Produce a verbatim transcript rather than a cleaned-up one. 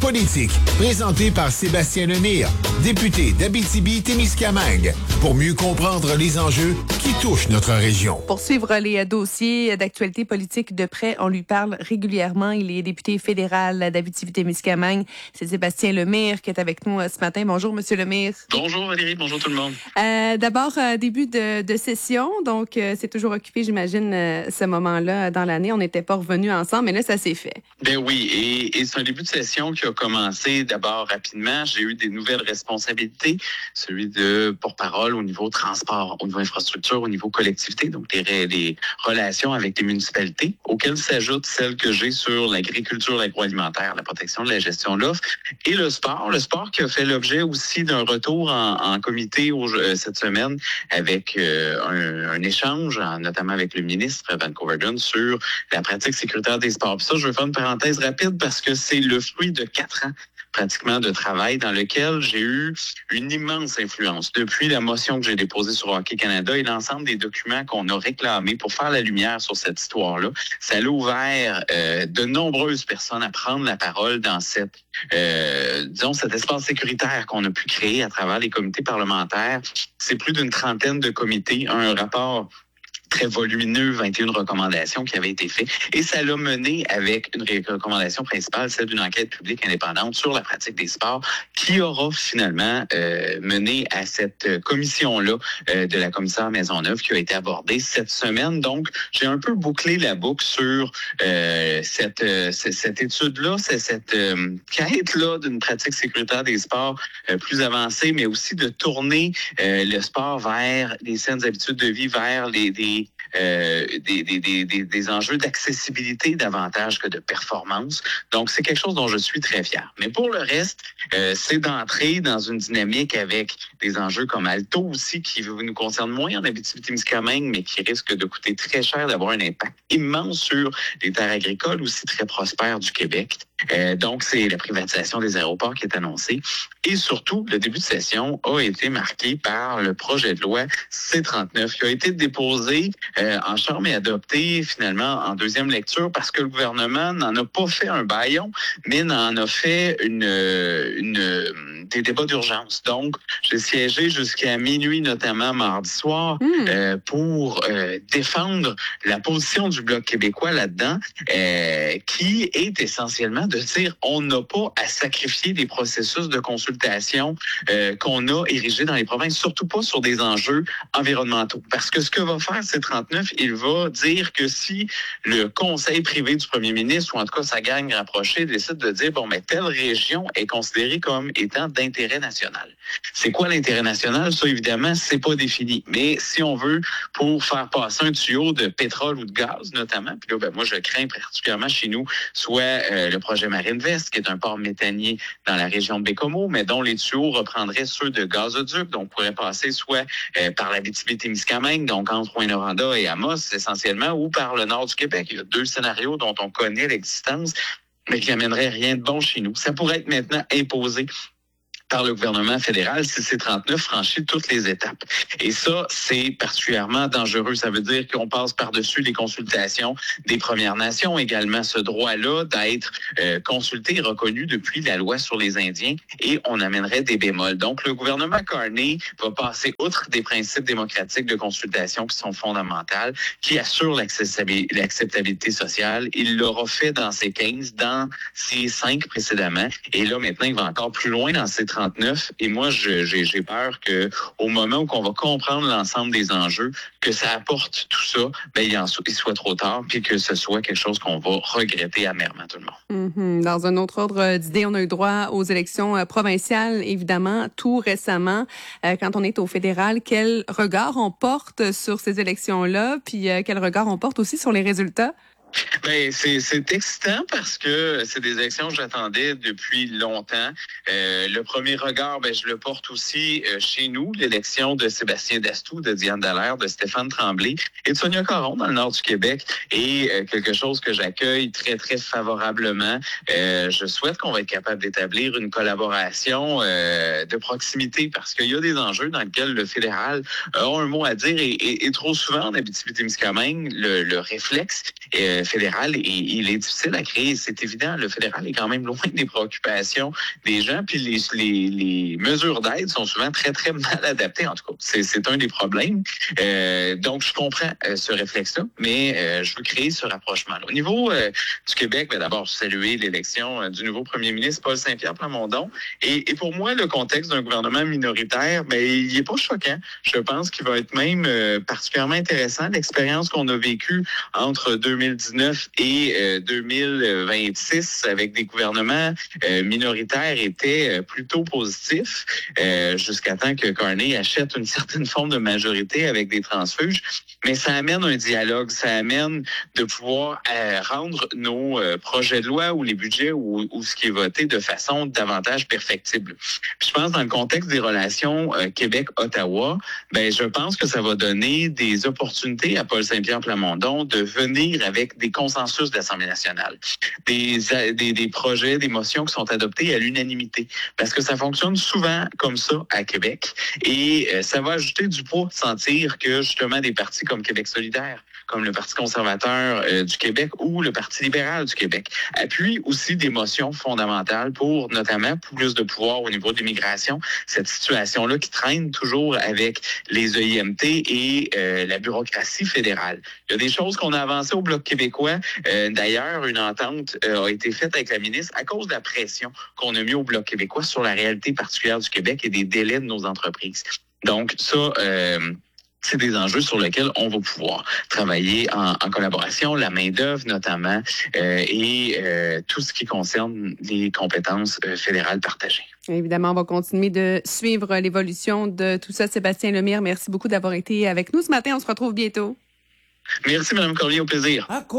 Politique, présenté par Sébastien Lemire, député d'Abitibi-Témiscamingue, pour mieux comprendre les enjeux qui touchent notre région. Pour suivre les dossiers d'actualité politique de près, on lui parle régulièrement. Il est député fédéral d'Abitibi-Témiscamingue. C'est Sébastien Lemire qui est avec nous ce matin. Bonjour, Monsieur Lemire. Bonjour Valérie, bonjour tout le monde. Euh, d'abord, euh, début de, de session, donc euh, c'est toujours occupé, j'imagine, euh, ce moment-là dans l'année. On n'était pas revenus ensemble, mais là, ça s'est fait. Ben oui, et, et c'est un début de session qui a commencé d'abord rapidement. J'ai eu des nouvelles responsabilités, celui de porte-parole au niveau transport, au niveau infrastructure, au niveau collectivité, donc les, les relations avec les municipalités, auxquelles s'ajoute celle que j'ai sur l'agriculture, l'agroalimentaire, la protection de la gestion de l'offre et le sport. Le sport qui a fait l'objet aussi d'un retour en, en comité au, euh, cette semaine avec euh, un, un échange, notamment avec le ministre Van Coverdon, sur la pratique sécuritaire des sports. Puis ça, je veux faire une parenthèse rapide parce que c'est le fruit de quatre ans pratiquement de travail dans lequel j'ai eu une immense influence. Depuis la motion que j'ai déposée sur Hockey Canada et l'ensemble des documents qu'on a réclamés pour faire la lumière sur cette histoire-là, ça a ouvert euh, de nombreuses personnes à prendre la parole dans cette, euh, disons, cet espace sécuritaire qu'on a pu créer à travers les comités parlementaires. C'est plus d'une trentaine de comités, un rapport très volumineux, vingt et une recommandations qui avaient été faites. Et ça l'a mené avec une recommandation principale, celle d'une enquête publique indépendante sur la pratique des sports, qui aura finalement euh, mené à cette commission-là euh, de la commissaire Maisonneuve qui a été abordée cette semaine. Donc, j'ai un peu bouclé la boucle sur euh, cette, euh, cette étude-là, c'est cette euh, quête-là d'une pratique sécuritaire des sports euh, plus avancée, mais aussi de tourner euh, le sport vers les saines habitudes de vie, vers les, des Euh, des, des, des, des enjeux d'accessibilité davantage que de performance. Donc, c'est quelque chose dont je suis très fier. Mais pour le reste, euh, c'est d'entrer dans une dynamique avec des enjeux comme Alto aussi, qui nous concerne moins en Abitibi-Témiscamingue, mais qui risque de coûter très cher, d'avoir un impact immense sur les terres agricoles aussi très prospères du Québec. Euh, donc, c'est la privatisation des aéroports qui est annoncée. Et surtout, le début de session a été marqué par le projet de loi C trente-neuf qui a été déposé euh, en Chambre et adopté finalement en deuxième lecture parce que le gouvernement n'en a pas fait un bâillon, mais n'en a fait une, une, des débats d'urgence. Donc, j'ai siégé jusqu'à minuit, notamment mardi soir, mmh. euh, pour euh, défendre la position du Bloc québécois là-dedans, euh, qui est essentiellement de dire on n'a pas à sacrifier des processus de consultation euh, qu'on a érigés dans les provinces, surtout pas sur des enjeux environnementaux. Parce que ce que va faire C trente-neuf, il va dire que si le conseil privé du premier ministre, ou en tout cas sa gang rapprochée, décide de dire bon, mais telle région est considérée comme étant d'intérêt national. C'est quoi l'intérêt national? Ça, évidemment, c'est pas défini. Mais si on veut, pour faire passer un tuyau de pétrole ou de gaz, notamment, puis là, ben, moi, je crains particulièrement chez nous, soit euh, le projet Marine-Vest, qui est un port méthanier dans la région de Bécomo, mais dont les tuyaux reprendraient ceux de gazoduc, donc pourrait passer soit euh, par l'Abitibi-Témiscamingue, donc entre Rouyn-Noranda et Amos essentiellement, ou par le nord du Québec. Il y a deux scénarios dont on connaît l'existence, mais qui n'amèneraient rien de bon chez nous. Ça pourrait être maintenant imposé par le gouvernement fédéral si C trente-neuf franchit toutes les étapes. Et ça, c'est particulièrement dangereux. Ça veut dire qu'on passe par-dessus les consultations des Premières Nations, également ce droit-là d'être euh, consulté et reconnu depuis la loi sur les Indiens, et on amènerait des bémols. Donc, le gouvernement Carney va passer outre des principes démocratiques de consultation qui sont fondamentales, qui assurent l'acceptabilité sociale. Il l'aura fait dans ses quinze, dans ses cinq précédemment, et là, maintenant, il va encore plus loin dans ses trente. Et moi, je, j'ai, j'ai peur qu'au moment où on va comprendre l'ensemble des enjeux, que ça apporte tout ça, ben, il, en soit, il soit trop tard, puis que ce soit quelque chose qu'on va regretter amèrement, tout le monde. Mm-hmm. Dans un autre ordre d'idée, on a eu droit aux élections provinciales, évidemment, tout récemment. Euh, quand on est au fédéral, quel regard on porte sur ces élections-là, puis euh, quel regard on porte aussi sur les résultats? Ben, c'est, c'est excitant parce que c'est des élections que j'attendais depuis longtemps. Euh, le premier regard, ben, je le porte aussi euh, chez nous, l'élection de Sébastien Dastou, de Diane Dallaire, de Stéphane Tremblay et de Sonia Caron dans le nord du Québec. Et euh, quelque chose que j'accueille très, très favorablement. Euh, je souhaite qu'on va être capable d'établir une collaboration euh, de proximité parce qu'il y a des enjeux dans lesquels le fédéral a un mot à dire et, et, et trop souvent en Abitibi-Témiscamingue, le, le réflexe euh, euh, fédéral et il est difficile à créer. C'est évident, le fédéral est quand même loin des préoccupations des gens, puis les, les, les mesures d'aide sont souvent très, très mal adaptées, en tout cas. C'est, c'est un des problèmes. Euh, donc, je comprends euh, ce réflexe-là, mais euh, je veux créer ce rapprochement-là. Au niveau euh, du Québec, ben, d'abord, saluer l'élection euh, du nouveau premier ministre, Paul Saint-Pierre Plamondon. Et, et pour moi, le contexte d'un gouvernement minoritaire, ben, il n'est pas choquant. Je pense qu'il va être même euh, particulièrement intéressant. L'expérience qu'on a vécue entre deux mille dix-neuf et euh, deux mille vingt-six avec des gouvernements euh, minoritaires était euh, plutôt positif, euh, jusqu'à temps que Carney achète une certaine forme de majorité avec des transfuges. Mais ça amène un dialogue, ça amène de pouvoir euh, rendre nos euh, projets de loi ou les budgets ou, ou ce qui est voté de façon davantage perfectible. Puis je pense dans le contexte des relations euh, Québec-Ottawa, ben je pense que ça va donner des opportunités à Paul Saint-Pierre Plamondon de venir avec des consensus de l'Assemblée nationale, des, des, des projets, des motions qui sont adoptés à l'unanimité. Parce que ça fonctionne souvent comme ça à Québec et euh, ça va ajouter du poids de sentir que justement des partis comme Québec solidaire, comme le Parti conservateur euh, du Québec ou le Parti libéral du Québec, appuient aussi des motions fondamentales pour notamment plus de pouvoir au niveau de l'immigration, cette situation-là qui traîne toujours avec les E I M T et euh, la bureaucratie fédérale. Il y a des choses qu'on a avancées au Bloc québécois. Euh, d'ailleurs, une entente euh, a été faite avec la ministre à cause de la pression qu'on a mis au Bloc québécois sur la réalité particulière du Québec et des délais de nos entreprises. Donc, ça... Euh, c'est des enjeux sur lesquels on va pouvoir travailler en, en collaboration, la main-d'œuvre notamment, euh, et euh, tout ce qui concerne les compétences euh, fédérales partagées. Évidemment, on va continuer de suivre l'évolution de tout ça. Sébastien Lemire, merci beaucoup d'avoir été avec nous ce matin. On se retrouve bientôt. Merci, Mme Cormier, au plaisir.